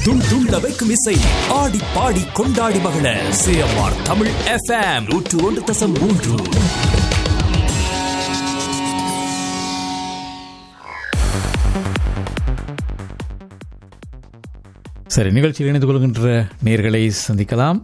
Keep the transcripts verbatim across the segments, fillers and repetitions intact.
துள் துள்ள வைக்கும் இசை, ஆடி பாடி கொண்டாடி மகள சிஎம்ஆர் தமிழ் எஃப்எம் நூற்று ஒன்று தசம் மூன்று. சரி, நிகழ்ச்சியில் இணைந்து கொள்கின்ற நேர்களை சந்திக்கலாம்.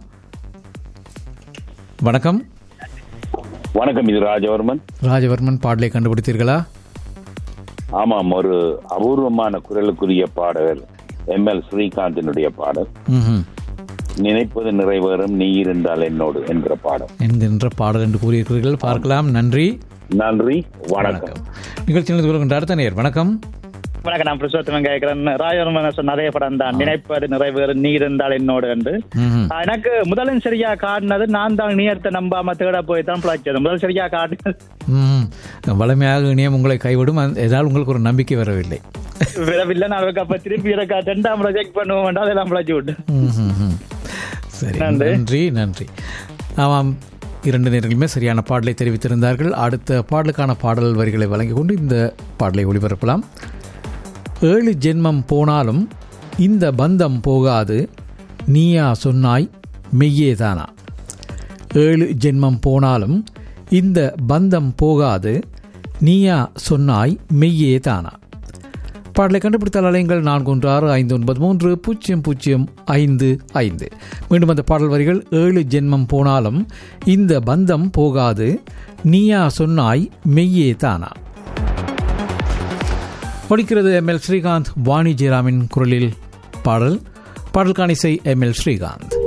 வணக்கம். வணக்கம், இது ராஜவர்மன். ராஜவர்மன், பாடலை கண்டுபிடித்தீர்களா? ஆமாம், ஒரு அபூர்வமான குரலுக்குரிய பாடகர் எம் எல் ஸ்ரீகாந்தினுடைய பாடல் நினைப்பது நிறைவேறும் நீ இருந்தால் என்னோடு என்ற பாடல் என்கின்ற பாடல் என்று கூறியிருக்கிறீர்கள். பார்க்கலாம். நன்றி. நன்றி, வணக்கம். நிகழ்ச்சியில் இணைந்து கொள்கின்ற அடுத்த நேர். வணக்கம். வணக்கம், நான் பிரசோத்தமன் கேட்கிறேன். ராஜவர்மன் சொன்ன அதே படம் தான், நினைப்பது நிறைவேறு நீ இருந்தால் என்னோடு என்று. எனக்கு முதலும் சரியா காட்டினது நான் தான் நீயத்தை நம்பாம தேட போய் தான் பிழைச்சது. முதல் சரியா காட்டினது. வளமையாக இணையம் உங்களை கைவிடும், ஏதாவது உங்களுக்கு ஒரு நம்பிக்கை வரவில்லை. வரவில்லை. நான் அப்ப திருப்பி இருக்கா ரெண்டாம் செக் பண்ணுவோம் வேண்டாம், அதெல்லாம் பிழைச்சி விட்டு. சரி, நன்றி நன்றி. ஆமாம், இரண்டு நேர்களுமே சரியான பாடலை தெரிவித்திருந்தார்கள். அடுத்த பாடலுக்கான பாடல் வரிகளை வழங்கிக் கொண்டு இந்த பாடலை ஒளிபரப்பலாம். ஏழு ஜென்மம் போனாலும் இந்த பந்தம் போகாது, நீயா சொன்னாய் மெய்யேதானா. ஏழு ஜென்மம் போனாலும் இந்த பந்தம் போகாது, நீயா சொன்னாய் மெய்யேதானா. பாடலை கண்டுபிடித்தால் அலைங்கள் நான்கு ஒன்று ஆறு ஐந்து ஒன்பது மூன்று பூஜ்ஜியம் பூஜ்ஜியம் ஐந்து ஐந்து. மீண்டும் அந்த பாடல் வரிகள். ஏழு ஜென்மம் போனாலும் இந்த பந்தம் போகாது, நீயா சொன்னாய் மெய்யேதானா. ஒலிக்கிறது எம் எல் ஸ்ரீகாந்த், வாணி ஜெயராமின் குரலில் பாடல். பாடலுக்கான இசை எம் எல் ஸ்ரீகாந்த்.